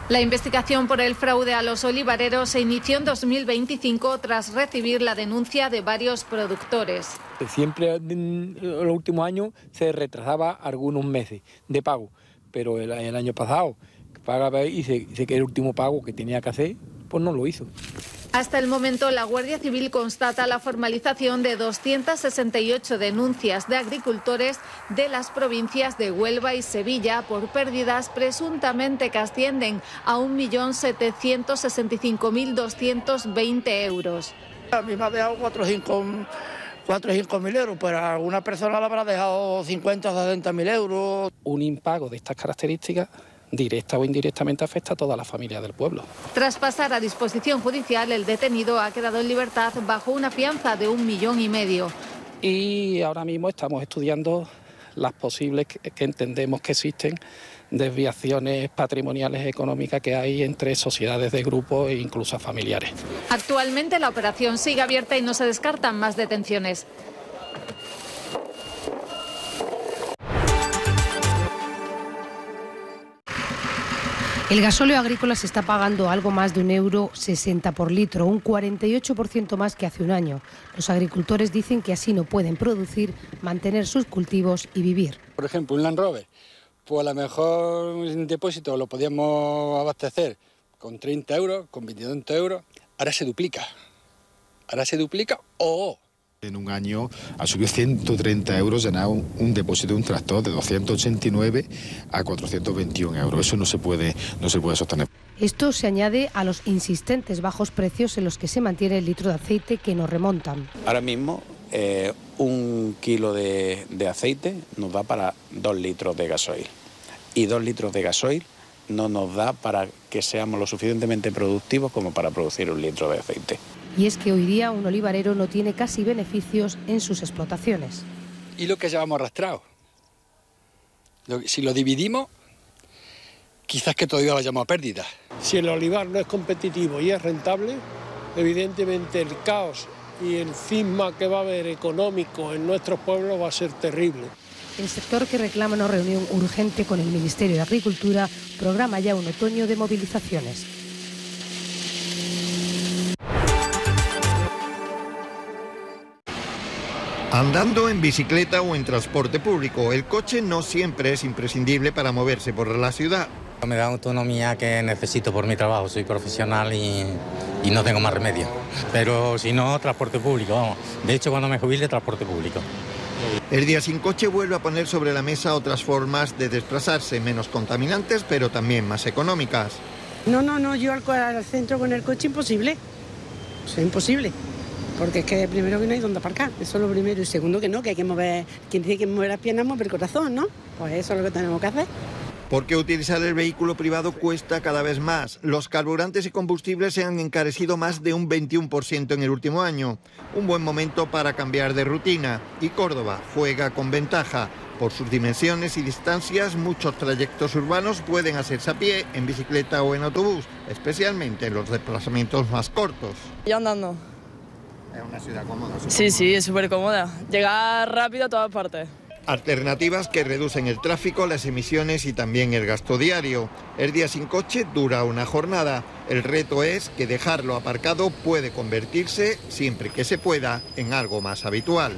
La investigación por el fraude a los olivareros se inició en 2025 tras recibir la denuncia de varios productores. Siempre en los últimos años se retrasaba algunos meses de pago, pero el año pasado pagaba y sé que el último pago que tenía que hacer, pues no lo hizo. Hasta el momento, la Guardia Civil constata la formalización de 268 denuncias de agricultores de las provincias de Huelva y Sevilla por pérdidas presuntamente que ascienden a 1.765.220 euros. A mí me ha dejado 4 o 5 mil euros, pero a alguna persona le habrá dejado 50 o 60 mil euros. Un impago de estas características, directa o indirectamente, afecta a toda la familia del pueblo. Tras pasar a disposición judicial, el detenido ha quedado en libertad bajo una fianza de 1,5 millones. Y ahora mismo estamos estudiando las posibles que entendemos que existen desviaciones patrimoniales económicas que hay entre sociedades de grupo e incluso familiares. Actualmente la operación sigue abierta y no se descartan más detenciones. El gasóleo agrícola se está pagando algo más de €1,60 por litro, un 48% más que hace un año. Los agricultores dicen que así no pueden producir, mantener sus cultivos y vivir. Por ejemplo, un Land Rover, pues a lo mejor un depósito lo podíamos abastecer con 30 euros, con 22 euros, ahora se duplica o... En un año ha subido 130 euros llenar un depósito de un tractor de 289 a 421 euros. Eso no se puede sostener. Esto se añade a los insistentes bajos precios en los que se mantiene el litro de aceite que nos remontan. Ahora mismo un kilo de aceite nos da para 2 litros de gasoil. Y 2 litros de gasoil no nos da para que seamos lo suficientemente productivos como para producir 1 litro de aceite. Y es que hoy día un olivarero no tiene casi beneficios en sus explotaciones. ¿Y lo que llevamos arrastrado? Si lo dividimos, quizás que todavía vayamos a pérdida. Si el olivar no es competitivo y es rentable, evidentemente el caos y el cisma que va a haber económico en nuestros pueblos va a ser terrible. El sector, que reclama una reunión urgente con el Ministerio de Agricultura, programa ya un otoño de movilizaciones. Andando, en bicicleta o en transporte público, el coche no siempre es imprescindible para moverse por la ciudad. Me da autonomía que necesito por mi trabajo, soy profesional y no tengo más remedio. Pero si no, transporte público, vamos. De hecho, cuando me jubile, transporte público. El Día Sin Coche vuelve a poner sobre la mesa otras formas de desplazarse, menos contaminantes, pero también más económicas. No, yo al centro con el coche imposible. Es imposible. Porque es que primero que no hay dónde aparcar, eso es lo primero. Y segundo que no, que hay que mover, quien tiene que mover las piernas, mover el corazón, ¿no? Pues eso es lo que tenemos que hacer. Porque utilizar el vehículo privado cuesta cada vez más. Los carburantes y combustibles se han encarecido más de un 21% en el último año. Un buen momento para cambiar de rutina. Y Córdoba juega con ventaja. Por sus dimensiones y distancias, muchos trayectos urbanos pueden hacerse a pie, en bicicleta o en autobús, especialmente en los desplazamientos más cortos. Yo andando. Es una ciudad cómoda. Sí, es súper cómoda. Llegar rápido a todas partes. Alternativas que reducen el tráfico, las emisiones y también el gasto diario. El Día Sin Coche dura una jornada. El reto es que dejarlo aparcado puede convertirse, siempre que se pueda, en algo más habitual.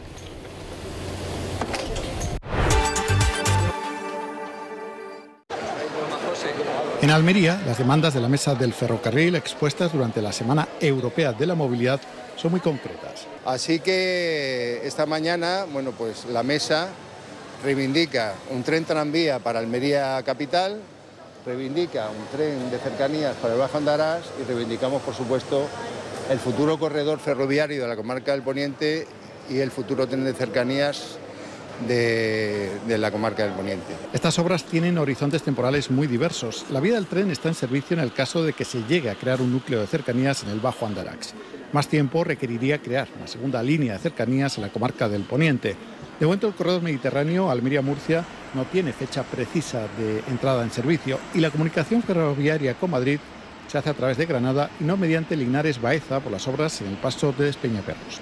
En Almería, las demandas de la Mesa del Ferrocarril expuestas durante la Semana Europea de la Movilidad son muy concretas. Así que esta mañana, pues la Mesa reivindica un tren tranvía para Almería Capital, reivindica un tren de cercanías para el Bajo Andarás y reivindicamos, por supuesto, el futuro corredor ferroviario de la comarca del Poniente y el futuro tren de cercanías de la comarca del Poniente. Estas obras tienen horizontes temporales muy diversos. La vía del tren está en servicio en el caso de que se llegue a crear un núcleo de cercanías en el Bajo Andarax. Más tiempo requeriría crear una segunda línea de cercanías en la comarca del Poniente. De momento, el corredor mediterráneo Almería-Murcia no tiene fecha precisa de entrada en servicio y la comunicación ferroviaria con Madrid se hace a través de Granada y no mediante Linares-Baeza por las obras en el paso de Despeñaperros.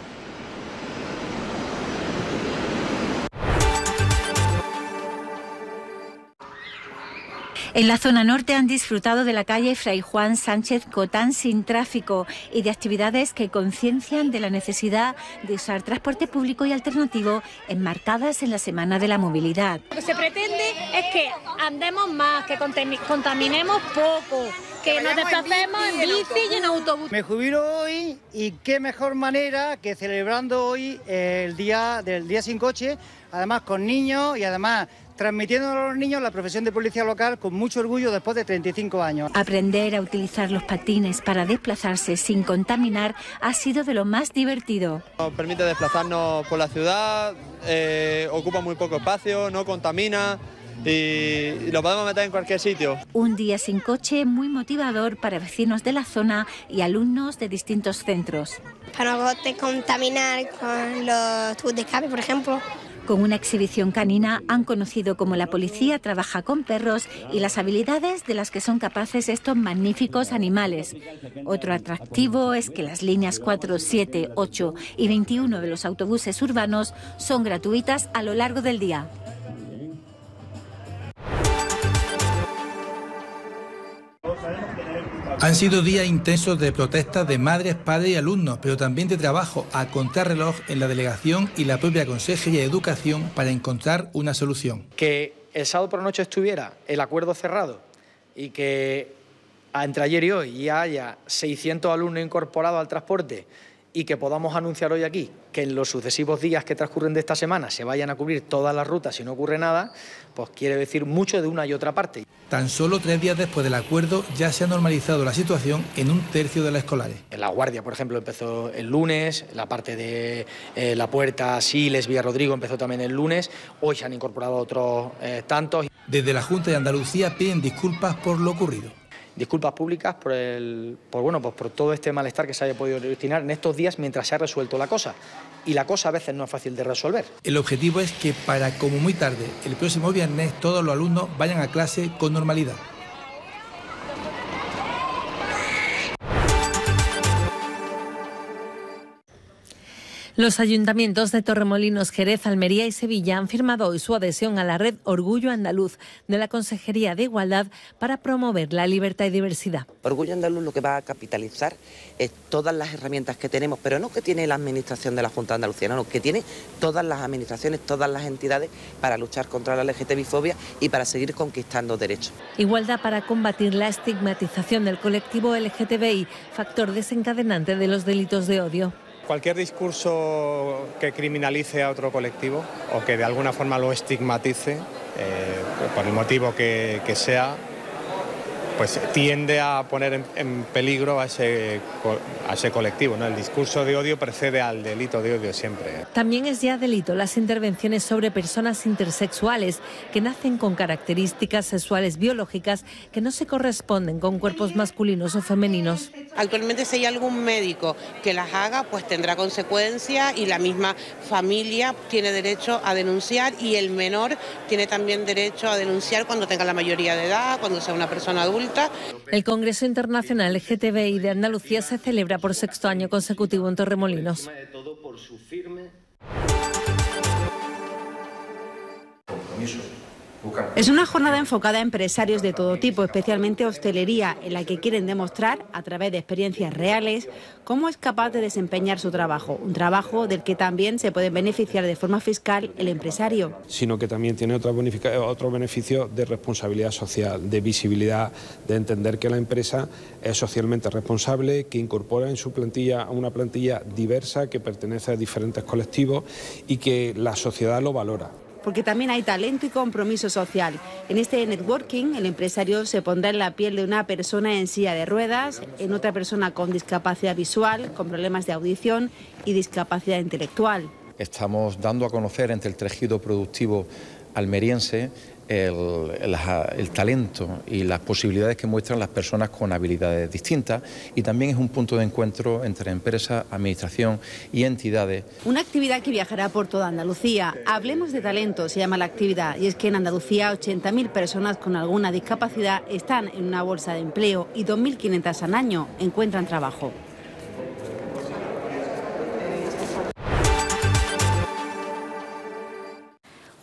En la zona norte han disfrutado de la calle Fray Juan Sánchez Cotán sin tráfico y de actividades que conciencian de la necesidad de usar transporte público y alternativo enmarcadas en la Semana de la Movilidad. Lo que se pretende es que andemos más, que contaminemos poco, que nos desplacemos en bici y en autobús. Me jubilo hoy y qué mejor manera que celebrando hoy el día del día sin coche, además con niños y además transmitiendo a los niños la profesión de policía local con mucho orgullo después de 35 años. Aprender a utilizar los patines para desplazarse sin contaminar ha sido de lo más divertido. Nos permite desplazarnos por la ciudad, ocupa muy poco espacio, no contamina y lo podemos meter en cualquier sitio. Un día sin coche muy motivador para vecinos de la zona y alumnos de distintos centros. Para no contaminar con los tubos de escape, por ejemplo. Con una exhibición canina han conocido cómo la policía trabaja con perros y las habilidades de las que son capaces estos magníficos animales. Otro atractivo es que las líneas 4, 7, 8 y 21 de los autobuses urbanos son gratuitas a lo largo del día. Han sido días intensos de protestas de madres, padres y alumnos, pero también de trabajo a contrarreloj en la delegación y la propia Consejería de Educación para encontrar una solución. Que el sábado por la noche estuviera el acuerdo cerrado y que entre ayer y hoy ya haya 600 alumnos incorporados al transporte y que podamos anunciar hoy aquí que en los sucesivos días que transcurren de esta semana se vayan a cubrir todas las rutas si no ocurre nada, pues quiere decir mucho de una y otra parte. Tan solo 3 días después del acuerdo ya se ha normalizado la situación en un tercio de las escolares. En La Guardia, por ejemplo, empezó el lunes, la parte de La Puerta, Siles, Villarrodrigo empezó también el lunes, hoy se han incorporado otros tantos. Desde la Junta de Andalucía piden disculpas por lo ocurrido. Disculpas públicas por todo este malestar que se haya podido originar en estos días mientras se ha resuelto la cosa. Y la cosa a veces no es fácil de resolver. El objetivo es que para como muy tarde, el próximo viernes, todos los alumnos vayan a clase con normalidad. Los ayuntamientos de Torremolinos, Jerez, Almería y Sevilla han firmado hoy su adhesión a la red Orgullo Andaluz de la Consejería de Igualdad para promover la libertad y diversidad. Orgullo Andaluz lo que va a capitalizar es todas las herramientas que tenemos, pero no que tiene la administración de la Junta de Andalucía, no, que tiene todas las administraciones, todas las entidades para luchar contra la LGTBI-fobia y para seguir conquistando derechos. Igualdad para combatir la estigmatización del colectivo LGTBI, factor desencadenante de los delitos de odio. Cualquier discurso que criminalice a otro colectivo o que de alguna forma lo estigmatice, por el motivo que sea, pues tiende a poner en peligro a ese colectivo, ¿no? El discurso de odio precede al delito de odio siempre. También es ya delito las intervenciones sobre personas intersexuales que nacen con características sexuales biológicas que no se corresponden con cuerpos masculinos o femeninos. Actualmente si hay algún médico que las haga, pues tendrá consecuencias y la misma familia tiene derecho a denunciar y el menor tiene también derecho a denunciar cuando tenga la mayoría de edad, cuando sea una persona adulta. El Congreso Internacional LGTBI de Andalucía se celebra por 6º año consecutivo en Torremolinos. Es una jornada enfocada a empresarios de todo tipo, especialmente hostelería, en la que quieren demostrar, a través de experiencias reales, cómo es capaz de desempeñar su trabajo, un trabajo del que también se puede beneficiar de forma fiscal el empresario. Sino que también tiene otro beneficio de responsabilidad social, de visibilidad, de entender que la empresa es socialmente responsable, que incorpora en su plantilla una plantilla diversa, que pertenece a diferentes colectivos y que la sociedad lo valora. Porque también hay talento y compromiso social. En este networking, el empresario se pondrá en la piel de una persona en silla de ruedas, en otra persona con discapacidad visual, con problemas de audición y discapacidad intelectual. Estamos dando a conocer entre el tejido productivo almeriense el talento y las posibilidades que muestran las personas con habilidades distintas, y también es un punto de encuentro entre empresas, administración y entidades. Una actividad que viajará por toda Andalucía. Hablemos de talento, se llama la actividad, y es que en Andalucía 80.000 personas con alguna discapacidad están en una bolsa de empleo y 2.500 al año encuentran trabajo.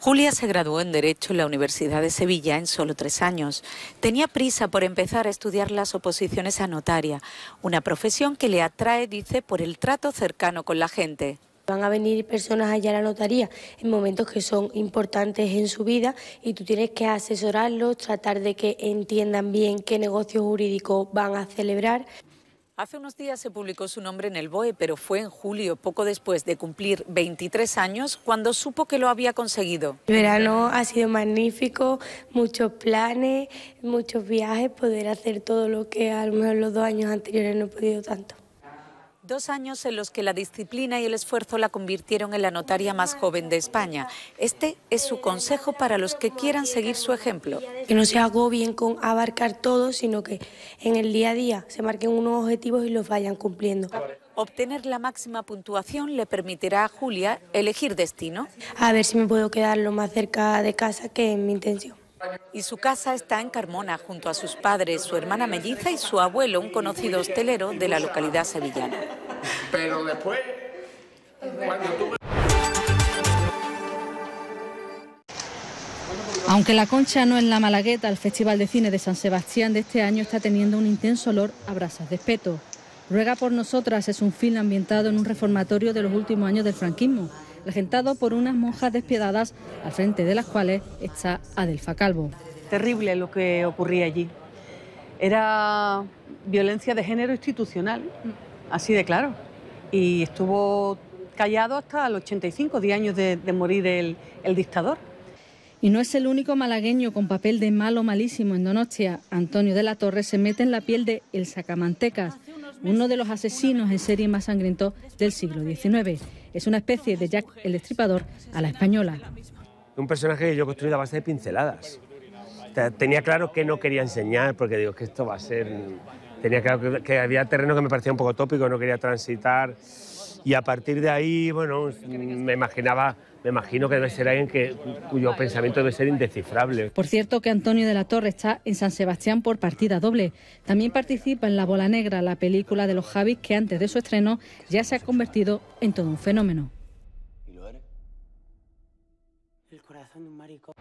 Julia se graduó en Derecho en la Universidad de Sevilla en solo 3 años. Tenía prisa por empezar a estudiar las oposiciones a notaria, una profesión que le atrae, dice, por el trato cercano con la gente. Van a venir personas allá a la notaría en momentos que son importantes en su vida y tú tienes que asesorarlos, tratar de que entiendan bien qué negocio jurídico van a celebrar. Hace unos días se publicó su nombre en el BOE, pero fue en julio, poco después de cumplir 23 años, cuando supo que lo había conseguido. El verano ha sido magnífico, muchos planes, muchos viajes, poder hacer todo lo que a lo mejor los 2 años anteriores no he podido tanto. 2 años en los que la disciplina y el esfuerzo la convirtieron en la notaria más joven de España. Este es su consejo para los que quieran seguir su ejemplo. Que no se agobien con abarcar todo, sino que en el día a día se marquen unos objetivos y los vayan cumpliendo. Obtener la máxima puntuación le permitirá a Julia elegir destino. A ver si me puedo quedar lo más cerca de casa, que es mi intención. Y su casa está en Carmona, junto a sus padres, su hermana melliza y su abuelo, un conocido hostelero de la localidad sevillana. Pero después, cuando tú... Aunque La Concha no es la Malagueta, el Festival de Cine de San Sebastián de este año está teniendo un intenso olor a brasas de espeto. Ruega por nosotras es un film ambientado en un reformatorio de los últimos años del franquismo, regentado por unas monjas despiadadas, al frente de las cuales está Adelfa Calvo. Terrible lo que ocurría allí. Era violencia de género institucional, así de claro. Y estuvo callado hasta el 85, 10 años de morir el dictador. Y no es el único malagueño con papel de malo malísimo en Donostia. Antonio de la Torre se mete en la piel de El Sacamantecas, uno de los asesinos en serie más sangrientos del siglo XIX. Es una especie de Jack el Destripador a la española. Un personaje que yo he construido a base de pinceladas. Tenía claro que no quería enseñar, porque digo que esto va a ser... Tenía claro que había terreno que me parecía un poco tópico, no quería transitar. Y a partir de ahí, bueno, me imagino que debe ser alguien cuyo pensamiento debe ser indescifrable. Por cierto que Antonio de la Torre está en San Sebastián por partida doble. También participa en La Bola Negra, la película de los Javis que antes de su estreno ya se ha convertido en todo un fenómeno. ¿Y lo eres? El corazón de un maricón.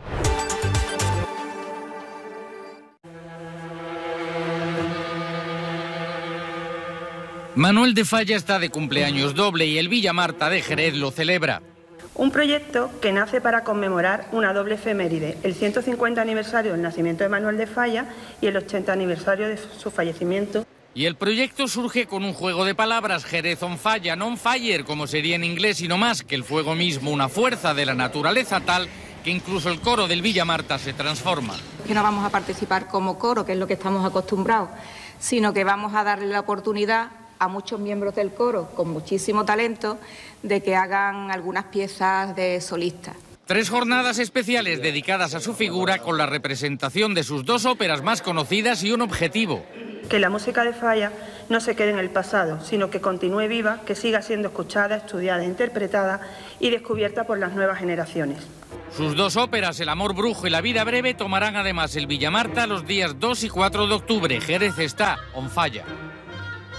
Manuel de Falla está de cumpleaños doble y el Villa Marta de Jerez lo celebra. Un proyecto que nace para conmemorar una doble efeméride, el 150 aniversario del nacimiento de Manuel de Falla y el 80 aniversario de su fallecimiento. Y el proyecto surge con un juego de palabras, Jerez on fire, non fire, como sería en inglés, y no más que el fuego mismo, una fuerza de la naturaleza tal que incluso el coro del Villa Marta se transforma. Que no vamos a participar como coro, que es lo que estamos acostumbrados, sino que vamos a darle la oportunidad a muchos miembros del coro con muchísimo talento de que hagan algunas piezas de solistas. 3 jornadas especiales dedicadas a su figura con la representación de sus 2 óperas más conocidas y un objetivo. Que la música de Falla no se quede en el pasado, sino que continúe viva, que siga siendo escuchada, estudiada, interpretada y descubierta por las nuevas generaciones. Sus 2 óperas, El amor brujo y La vida breve, tomarán además el Villa Marta los días 2 y 4 de octubre. Jerez está on fire.